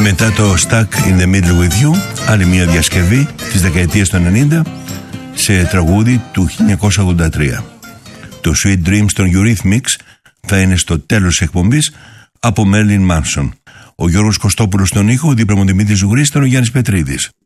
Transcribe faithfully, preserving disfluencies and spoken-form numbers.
Μετά το Stuck in the Middle with You, άλλη μια διασκευή της δεκαετίας του ενενήντα σε τραγούδι του χίλια εννιακόσια ογδόντα τρία. Το Sweet Dreams των Eurythmics θα είναι στο τέλος της εκπομπής από Marilyn Manson. Ο Γιώργος Κωστόπουλος στον ήχο, ο Δίπλα μου Δημήτρης Ζουγρής, ήταν ο Γιάννης Πετρίδης.